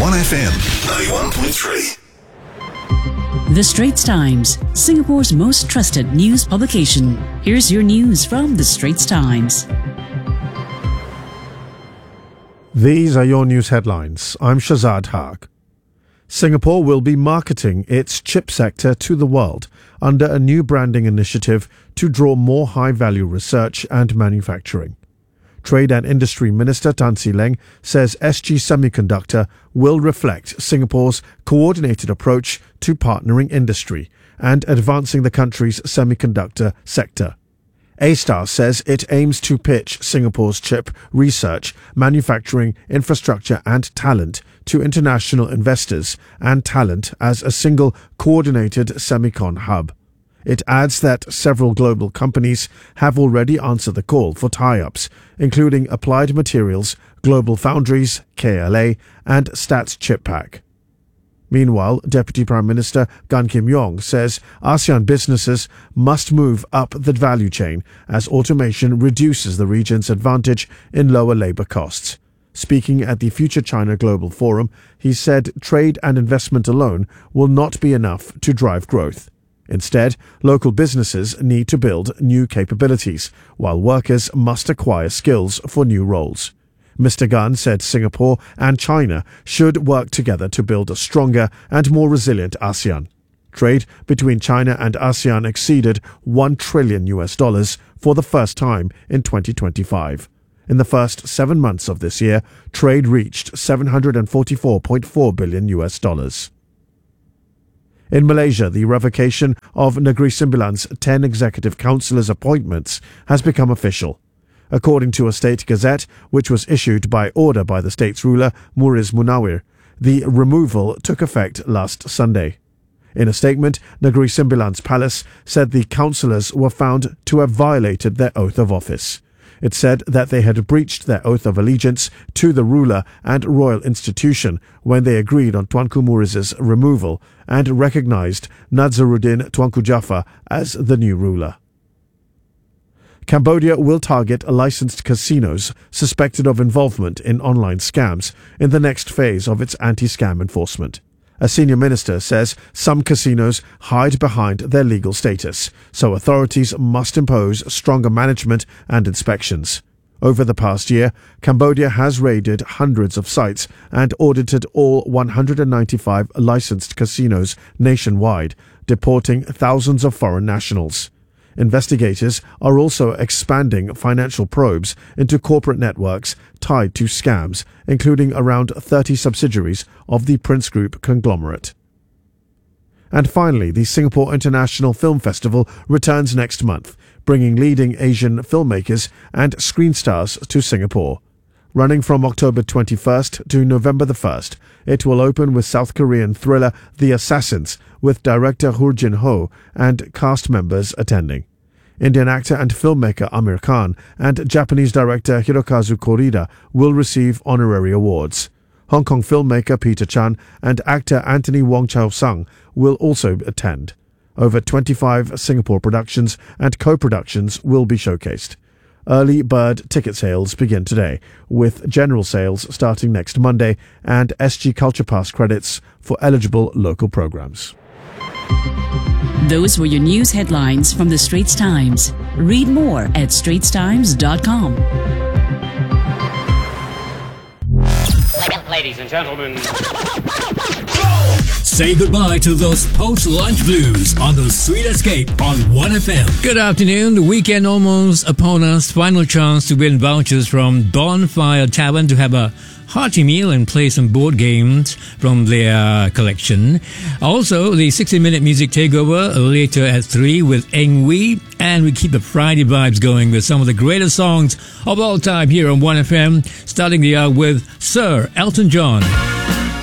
1FM 91.3. The Straits Times, Singapore's most trusted news publication. Here's your news from The Straits Times. These are your news headlines. I'm Shazad Haq. Singapore will be marketing its chip sector to the world under a new branding initiative to draw more high-value research and manufacturing. Trade and Industry Minister Tan See Leng says SG Semiconductor will reflect Singapore's coordinated approach to partnering industry and advancing the country's semiconductor sector. A-Star says it aims to pitch Singapore's chip research, manufacturing, infrastructure and talent to international investors and talent as a single coordinated semicon hub. It adds that several global companies have already answered the call for tie-ups, including Applied Materials, Global Foundries, KLA, and Stats Chippak. Meanwhile, Deputy Prime Minister Gan Kim Yong says ASEAN businesses must move up the value chain as automation reduces the region's advantage in lower labour costs. Speaking at the Future China Global Forum, he said trade and investment alone will not be enough to drive growth. Instead, local businesses need to build new capabilities, while workers must acquire skills for new roles. Mr. Gan said Singapore and China should work together to build a stronger and more resilient ASEAN. Trade between China and ASEAN exceeded $1 trillion for the first time in 2025. In the first 7 months of this year, trade reached $744.4 billion. In Malaysia, the revocation of Negeri Sembilan's 10 executive councillors' appointments has become official. According to a state gazette, which was issued by order by the state's ruler, Muiz Munawir, the removal took effect last Sunday. In a statement, Negeri Sembilan's palace said the councillors were found to have violated their oath of office. It said that they had breached their oath of allegiance to the ruler and royal institution when they agreed on Tuanku Muiz's removal and recognised Nazaruddin Tuanku Jaafar as the new ruler. Cambodia will target licensed casinos suspected of involvement in online scams in the next phase of its anti-scam enforcement. A senior minister says some casinos hide behind their legal status, so authorities must impose stronger management and inspections. Over the past year, Cambodia has raided hundreds of sites and audited all 195 licensed casinos nationwide, deporting thousands of foreign nationals. Investigators are also expanding financial probes into corporate networks tied to scams, including around 30 subsidiaries of the Prince Group conglomerate. And finally, the Singapore International Film Festival returns next month, bringing leading Asian filmmakers and screen stars to Singapore. Running from October 21st to November the 1st, it will open with South Korean thriller The Assassins, with director Hu Jin-ho and cast members attending. Indian actor and filmmaker Amir Khan and Japanese director Hirokazu Korida will receive honorary awards. Hong Kong filmmaker Peter Chan and actor Anthony Wong Chau-sang will also attend. Over 25 Singapore productions and co-productions will be showcased. Early bird ticket sales begin today, with general sales starting next Monday and SG Culture Pass credits for eligible local programs. Those were your news headlines from The Straits Times. Read more at straitstimes.com. Ladies and gentlemen, say goodbye to those post-lunch blues on the Sweet Escape on 1FM. Good afternoon. The weekend almost upon us. Final chance to win vouchers from Bonfire Tavern to have a hearty meal and play some board games from their collection. Also, the 60-minute music takeover later at 3 with Eng Wee. And we keep the Friday vibes going with some of the greatest songs of all time here on 1FM, starting the hour with Sir Elton John.